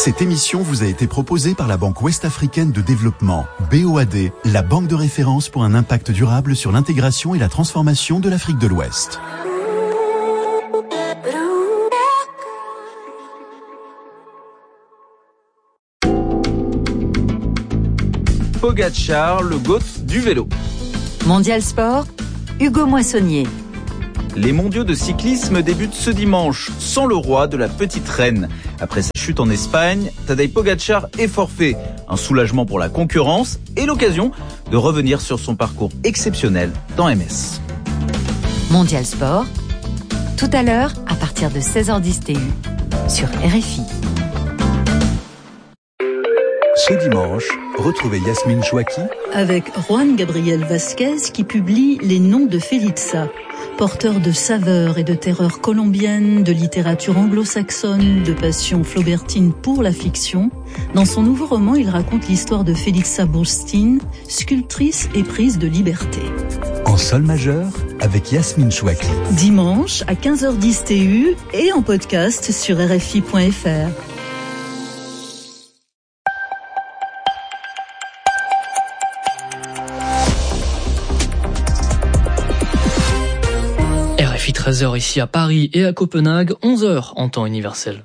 Cette émission vous a été proposée par la Banque Ouest-Africaine de Développement, BOAD, la banque de référence pour un impact durable sur l'intégration et la transformation de l'Afrique de l'Ouest. Pogacar, le GOAT du vélo. Mondial Sport, Hugo Moissonnier. Les mondiaux de cyclisme débutent ce dimanche, sans le roi de la petite reine. Après sa chute en Espagne, Tadej Pogacar est forfait. Un soulagement pour la concurrence et l'occasion de revenir sur son parcours exceptionnel dans MS. Mondial Sport, tout à l'heure à partir de 16h10 TU sur RFI. Ce dimanche, retrouvez Yasmine Chouaki avec Juan Gabriel Vasquez qui publie Les Noms de Felitza. Porteur de saveurs et de terreurs colombiennes, de littérature anglo-saxonne, de passion flaubertine pour la fiction, dans son nouveau roman, il raconte l'histoire de Felitza Burstein, sculptrice éprise de liberté. en sol majeur avec Yasmine Chouaki. Dimanche à 15h10 TU et en podcast sur RFI.fr. RFI 13h ici à Paris et à Copenhague, 11h en temps universel.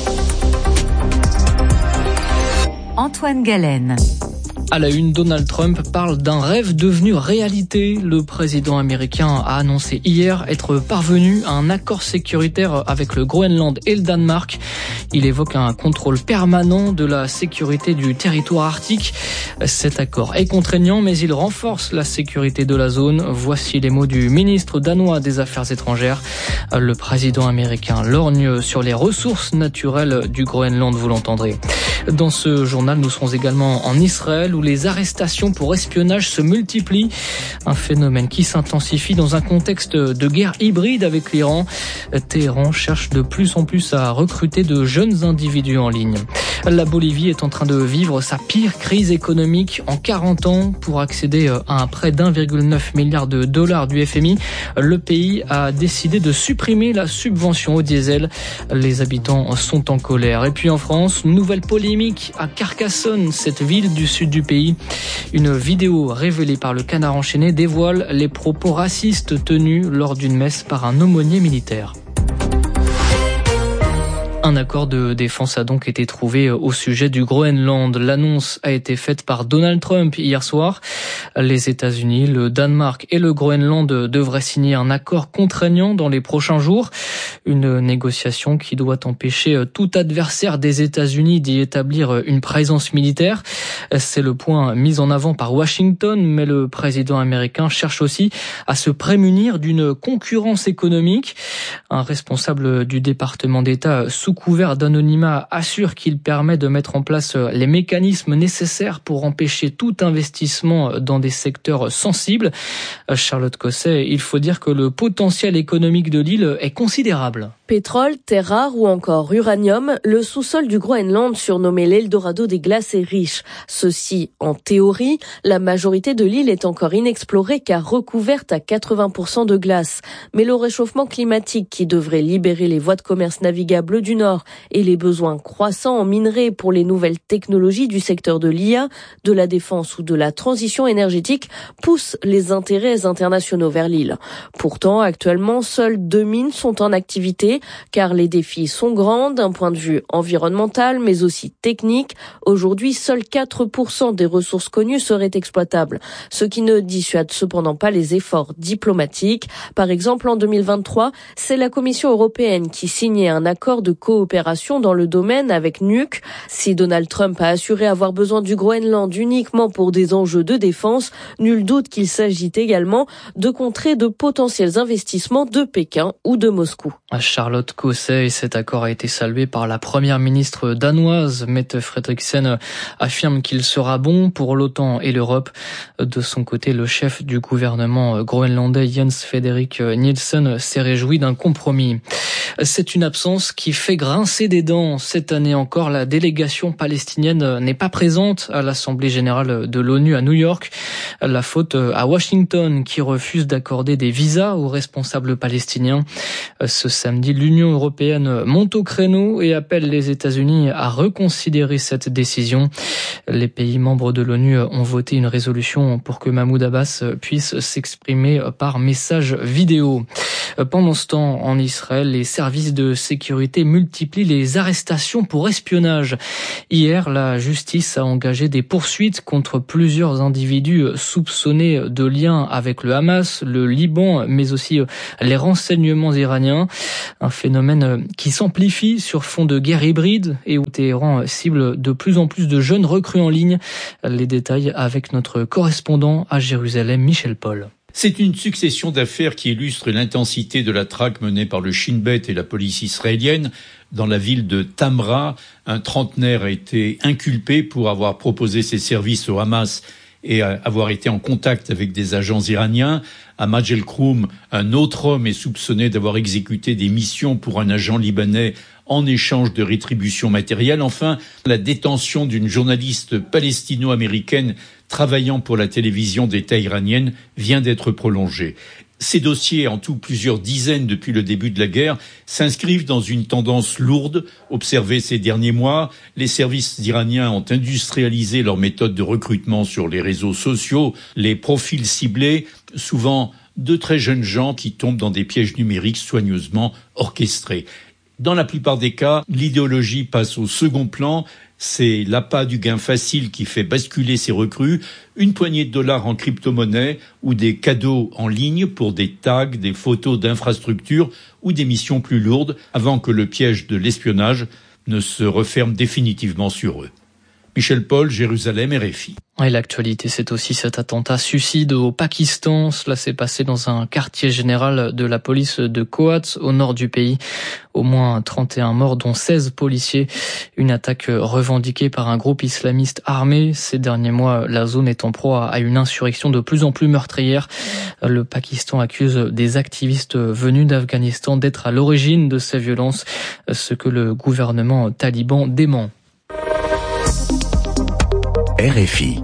Antoine Galen. À la une, Donald Trump parle d'un rêve devenu réalité. Le président américain a annoncé hier être parvenu à un accord sécuritaire avec le Groenland et le Danemark. Il évoque un contrôle permanent de la sécurité du territoire arctique. Cet accord est contraignant, mais il renforce la sécurité de la zone. Voici les mots du ministre danois des Affaires étrangères. Le président américain lorgne sur les ressources naturelles du Groenland, vous l'entendrez. Dans ce journal, nous serons également en Israël où les arrestations pour espionnage se multiplient. Un phénomène qui s'intensifie dans un contexte de guerre hybride avec l'Iran. Téhéran cherche de plus en plus à recruter de jeunes individus en ligne. La Bolivie est en train de vivre sa pire crise économique en 40 ans. Pour accéder à un prêt d'1,9 milliard de dollars du FMI, le pays a décidé de supprimer la subvention au diesel. Les habitants sont en colère. Et puis en France, nouvelle polémique à Carcassonne, cette ville du sud du pays. Une vidéo révélée par le Canard enchaîné dévoile les propos racistes tenus lors d'une messe par un aumônier militaire. Un accord de défense a donc été trouvé au sujet du Groenland. L'annonce a été faite par Donald Trump hier soir. Les États-Unis, le Danemark et le Groenland devraient signer un accord contraignant dans les prochains jours. Une négociation qui doit empêcher tout adversaire des États-Unis d'y établir une présence militaire. C'est le point mis en avant par Washington, mais le président américain cherche aussi à se prémunir d'une concurrence économique. Un responsable du département d'État sous couvert d'anonymat assure qu'il permet de mettre en place les mécanismes nécessaires pour empêcher tout investissement dans des secteurs sensibles. Charlotte Cosset, il faut dire que le potentiel économique de l'île est considérable. Pétrole, terres rares ou encore uranium, le sous-sol du Groenland, surnommé l'Eldorado des glaces, est riche. Ceci, en théorie, la majorité de l'île est encore inexplorée car recouverte à 80% de glace. Mais le réchauffement climatique qui devrait libérer les voies de commerce navigables du Nord et les besoins croissants en minerais pour les nouvelles technologies du secteur de l'IA, de la défense ou de la transition énergétique poussent les intérêts internationaux vers l'île. Pourtant, actuellement, seules 2 mines sont en activité car les défis sont grands d'un point de vue environnemental mais aussi technique. Aujourd'hui, seuls 4% des ressources connues seraient exploitables, ce qui ne dissuade cependant pas les efforts diplomatiques. Par exemple, en 2023, c'est la Commission européenne qui signait un accord de coopération dans le domaine avec Nuuk. Si Donald Trump a assuré avoir besoin du Groenland uniquement pour des enjeux de défense, nul doute qu'il s'agit également de contrer de potentiels investissements de Pékin ou de Moscou. Charlotte Cosset, cet accord a été salué par la première ministre danoise. Mette Frederiksen affirme qu'il sera bon pour l'OTAN et l'Europe. De son côté, le chef du gouvernement groenlandais Jens Frederik Nielsen s'est réjoui d'un compromis. C'est une absence qui fait grincer des dents. Cette année encore, la délégation palestinienne n'est pas présente à l'Assemblée générale de l'ONU à New York. La faute à Washington qui refuse d'accorder des visas aux responsables palestiniens. Ce samedi, l'Union européenne monte au créneau et appelle les États-Unis à reconsidérer cette décision. Les pays membres de l'ONU ont voté une résolution pour que Mahmoud Abbas puisse s'exprimer par message vidéo. Pendant ce temps, en Israël, les services de sécurité multiplient les arrestations pour espionnage. Hier, la justice a engagé des poursuites contre plusieurs individus soupçonnés de liens avec le Hamas, le Liban, mais aussi les renseignements iraniens. Un phénomène qui s'amplifie sur fond de guerre hybride et où Téhéran cible de plus en plus de jeunes recrues en ligne. Les détails avec notre correspondant à Jérusalem, Michel Paul. C'est une succession d'affaires qui illustre l'intensité de la traque menée par le Shin Bet et la police israélienne. Dans la ville de Tamra, un trentenaire a été inculpé pour avoir proposé ses services au Hamas et avoir été en contact avec des agents iraniens. À Majel Kroum, un autre homme est soupçonné d'avoir exécuté des missions pour un agent libanais en échange de rétribution matérielle. Enfin, la détention d'une journaliste palestino-américaine travaillant pour la télévision d'État iranienne vient d'être prolongée. Ces dossiers, en tout plusieurs dizaines depuis le début de la guerre, s'inscrivent dans une tendance lourde observée ces derniers mois. Les services iraniens ont industrialisé leurs méthodes de recrutement sur les réseaux sociaux, les profils ciblés, souvent de très jeunes gens qui tombent dans des pièges numériques soigneusement orchestrés. Dans la plupart des cas, l'idéologie passe au second plan. C'est l'appât du gain facile qui fait basculer ces recrues, une poignée de dollars en crypto-monnaie ou des cadeaux en ligne pour des tags, des photos d'infrastructures ou des missions plus lourdes avant que le piège de l'espionnage ne se referme définitivement sur eux. Michel Paul, Jérusalem, RFI. Et l'actualité, c'est aussi cet attentat suicide au Pakistan. Cela s'est passé dans un quartier général de la police de Kohat, au nord du pays. Au moins 31 morts, dont 16 policiers. Une attaque revendiquée par un groupe islamiste armé. Ces derniers mois, la zone est en proie à une insurrection de plus en plus meurtrière. Le Pakistan accuse des activistes venus d'Afghanistan d'être à l'origine de ces violences, ce que le gouvernement taliban dément. RFI.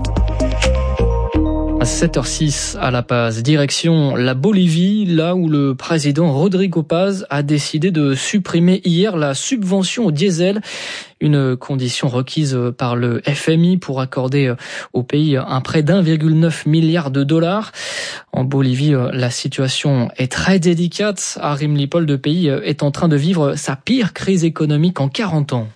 À 7h06 à La Paz, direction la Bolivie, là où le président Rodrigo Paz a décidé de supprimer hier la subvention au diesel, une condition requise par le FMI pour accorder au pays un prêt d'1,9 milliard de dollars. En Bolivie, la situation est très délicate. Arim Lipol, le pays est en train de vivre sa pire crise économique en 40 ans.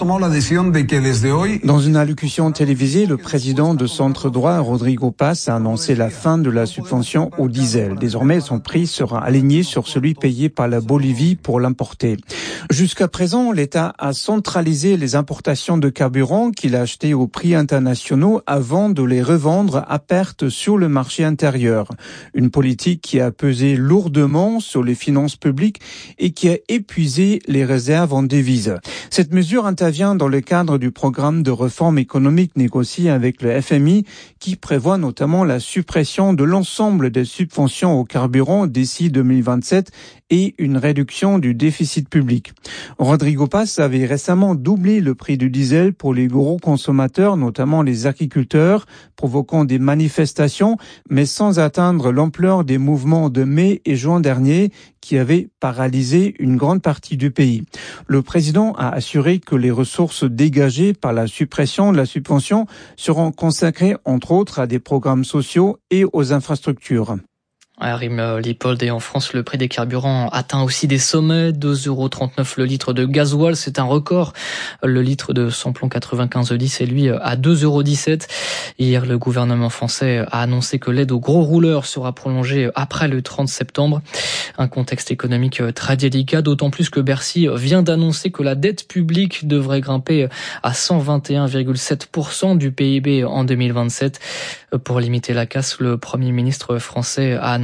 Dans une allocution télévisée, le président de centre droit, Rodrigo Paz, a annoncé la fin de la subvention au diesel. Désormais, son prix sera aligné sur celui payé par la Bolivie pour l'importer. Jusqu'à présent, l'État a centralisé les importations de carburant qu'il a achetés aux prix internationaux avant de les revendre à perte sur le marché intérieur. Une politique qui a pesé lourdement sur les finances publiques et qui a épuisé les réserves en devises. Cette mesure intervient dans le cadre du programme de réforme économique négocié avec le FMI qui prévoit notamment la suppression de l'ensemble des subventions au carburant d'ici 2027 et une réduction du déficit public. Rodrigo Paz avait récemment doublé le prix du diesel pour les gros consommateurs, notamment les agriculteurs, provoquant des manifestations, mais sans atteindre l'ampleur des mouvements de mai et juin dernier qui avaient paralysé une grande partie du pays. Le président a assuré que les ressources dégagées par la suppression de la subvention seront consacrées entre autres à des programmes sociaux et aux infrastructures. Arim Lippold, et en France, le prix des carburants atteint aussi des sommets. 2,39 € le litre de gasoil, c'est un record. Le litre de samplon 95E10 est lui à 2,17 €. Hier, le gouvernement français a annoncé que l'aide aux gros rouleurs sera prolongée après le 30 septembre. Un contexte économique très délicat, d'autant plus que Bercy vient d'annoncer que la dette publique devrait grimper à 121,7% du PIB en 2027. Pour limiter la casse, le Premier ministre français a annoncé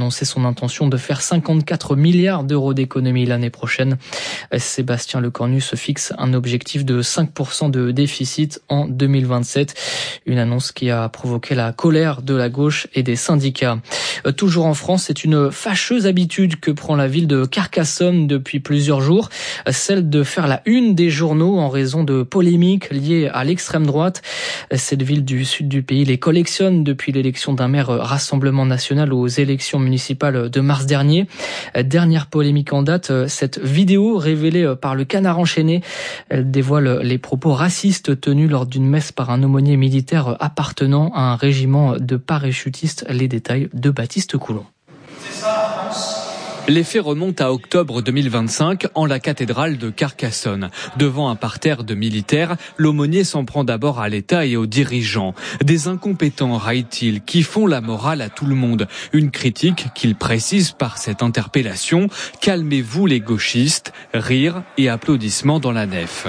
annoncé son intention de faire 54 milliards d'euros d'économies l'année prochaine. Sébastien Lecornu se fixe un objectif de 5% de déficit en 2027. Une annonce qui a provoqué la colère de la gauche et des syndicats. Toujours en France, c'est une fâcheuse habitude que prend la ville de Carcassonne depuis plusieurs jours, celle de faire la une des journaux en raison de polémiques liées à l'extrême droite. Cette ville du sud du pays les collectionne depuis l'élection d'un maire Rassemblement National aux élections municipales de mars dernier. Dernière polémique en date, cette vidéo révélée par le Canard enchaîné, elle dévoile les propos racistes tenus lors d'une messe par un aumônier militaire appartenant à un régiment de parachutistes. Les détails de Baptiste Coulon. C'est ça la France ? Les faits remontent à octobre 2025 en la cathédrale de Carcassonne. Devant un parterre de militaires, l'aumônier s'en prend d'abord à l'État et aux dirigeants. Des incompétents, raille-t-il, qui font la morale à tout le monde. Une critique qu'il précise par cette interpellation. Calmez-vous les gauchistes. Rires et applaudissements dans la nef.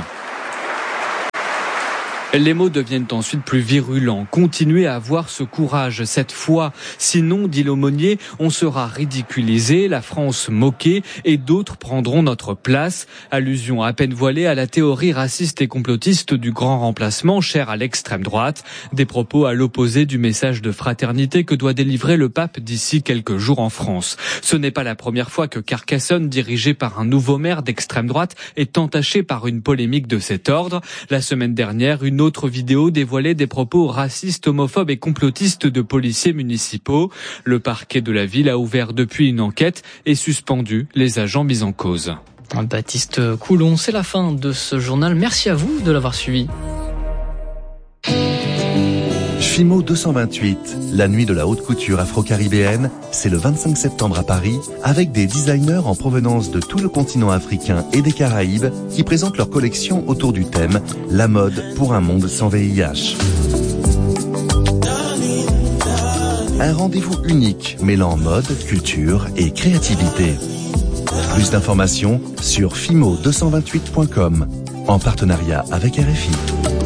Les mots deviennent ensuite plus virulents. Continuez à avoir ce courage cette fois. Sinon, dit l'aumônier, on sera ridiculisé, la France moquée et d'autres prendront notre place. Allusion à peine voilée à la théorie raciste et complotiste du grand remplacement, chère à l'extrême droite. Des propos à l'opposé du message de fraternité que doit délivrer le pape d'ici quelques jours en France. Ce n'est pas la première fois que Carcassonne, dirigée par un nouveau maire d'extrême droite, est entachée par une polémique de cet ordre. La semaine dernière, une autre vidéo dévoilait des propos racistes, homophobes et complotistes de policiers municipaux. Le parquet de la ville a ouvert depuis une enquête et suspendu les agents mis en cause. Baptiste Coulon, c'est la fin de ce journal. Merci à vous de l'avoir suivi. Fimo 228, la nuit de la haute couture afro-caribéenne, c'est le 25 septembre à Paris, avec des designers en provenance de tout le continent africain et des Caraïbes qui présentent leur collection autour du thème « La mode pour un monde sans VIH ». Un rendez-vous unique mêlant mode, culture et créativité. Plus d'informations sur fimo228.com, en partenariat avec RFI.